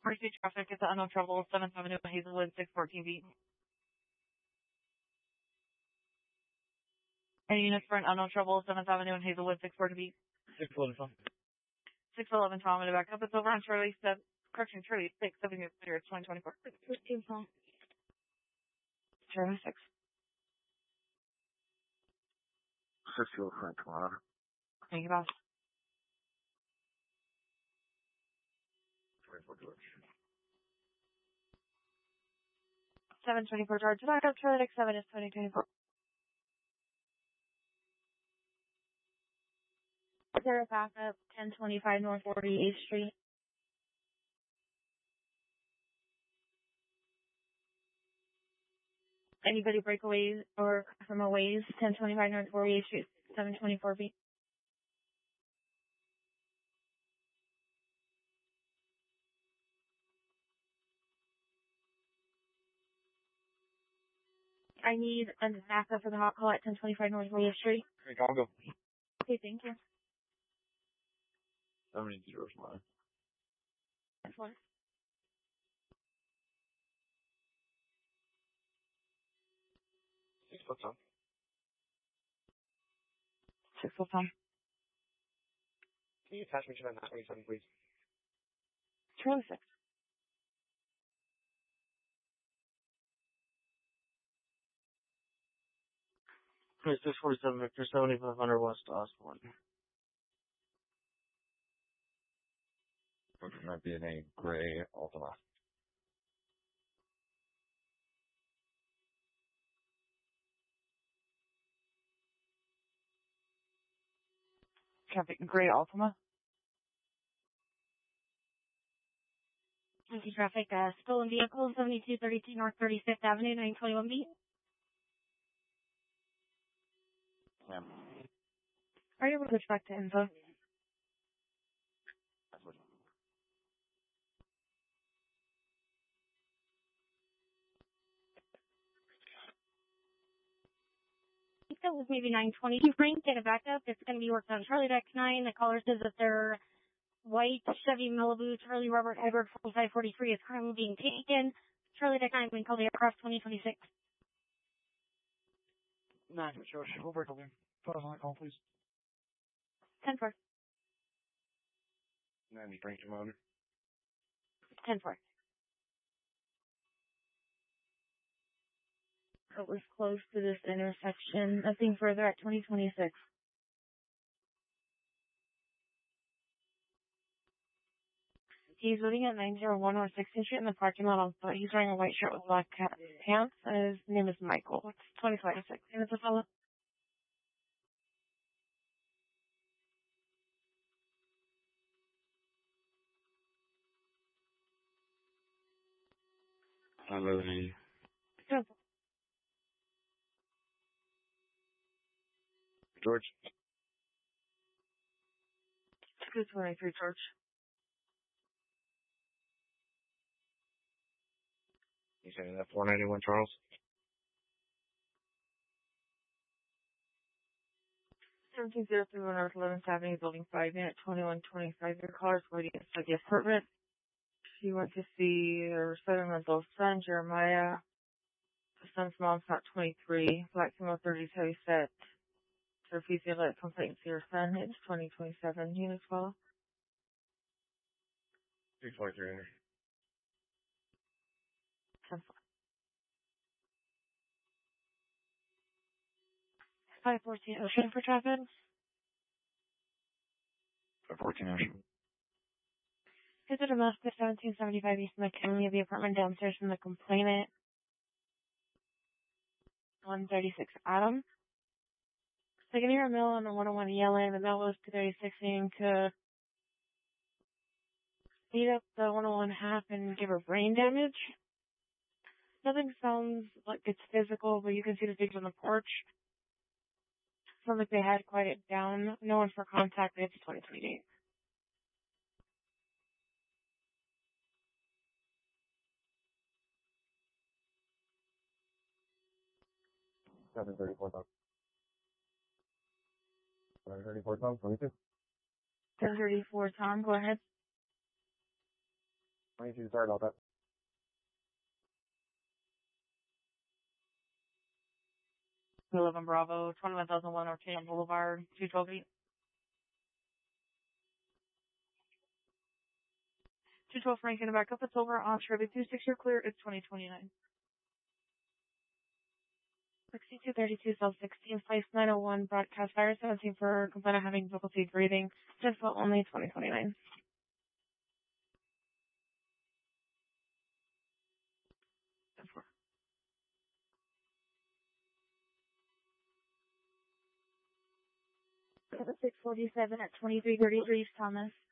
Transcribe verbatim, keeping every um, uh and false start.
Emergency traffic is at unknown trouble, seventh Avenue, Hazelwood, six fourteen B. Any units for an unknown trouble, seventh Avenue and Hazelwood, six fourteen B. six eleven. six eleven, Tom, to back up. It's over on Charlie, seven, correction, Charlie, six, seven years later, it's twenty twenty-four. fifteen, Tom. Charlie, six. six oh five, tomorrow. Thank you, boss. twenty-four, George. seven twenty-four, George. Back up, Charlie, six, seven is twenty twenty-four. Sarah, back up, ten twenty-five North forty-eighth Street. Anybody breakaways or from a ways, ten twenty-five North forty-eighth Street, seven twenty-four B. I need a backup for the hot call at ten twenty-five North forty-eighth Street. Hey, I'll go. Okay, thank you. seventy, George, mine. That's one. Six foot Tom. Six foot Tom. Can you attach me to that nine twenty-seven, please? Charlie, six. Okay, six forty-seven, Victor, seventy-five hundred West Osborne. Which might be in a gray Altima. Traffic, gray Altima. Thank you, traffic. Uh, stolen vehicle, seventy-two thirty-two North thirty-fifth Avenue, nine twenty-one B. Yeah. Are you able to switch back to info? That's what. That was maybe nine twenty-two Frank, get it back up. It's going to be worked on Charlie Deck nine. The caller says that their white Chevy Malibu Charlie Robert Edward forty-five forty-three is currently being taken. Charlie Deck nine, we call the aircraft twenty twenty-six. Nine, George, over to them. Put us on that call, please. ten four. Nine, bring your motor. ten four. It was close to this intersection. Nothing further at twenty twenty-six. He's living at nine oh one North sixteenth Street in the parking lot on foot. He's wearing a white shirt with black pants, and his name is Michael. It's twenty twenty-six. And it's a fellow. I'm living Good. George. two twenty-three, George. You saying that four ninety-one, Charles? seventeen oh three North eleventh Avenue, Building five, Unit twenty-one twenty-five. Your car is waiting outside the apartment. She went to see her seven-month-old son, Jeremiah. The son's mom's not twenty-three. Black female thirties heavy set. To refuse the alert complaint to your son. It's twenty twenty-seven. Units follow. six forty-three hundred. ten four. five fourteen Ocean for traffic. five fourteen Ocean. Visit domestic seventeen seventy-five East McKinley of the apartment downstairs from the complainant. one thirty-six Adam. So you can hear a mill on the one oh one yelling. The mill was two thirty-six and could speed up the one oh one half and give her brain damage. Nothing sounds like it's physical, but you can see the pigs on the porch. Sounds like they had quieted down. No one for contact. It's twenty twenty-eight. seven thirty-four, Tom. seven thirty-four, Tom, twenty-two. ten thirty-four, Tom, go ahead. twenty-two, sorry about that. eleven Bravo, twenty-one thousand one Ortega Boulevard, two twelve eight. two twelve Franklin, back up. It's over on Chevy two six. You're clear. It's twenty twenty-nine. sixty-two thirty-two, South sixteen, place nine oh one, broadcast fire seventeen for complaint of having difficulty breathing. Just only twenty twenty-nine. six forty-seven at twenty-three thirty-three, Thomas.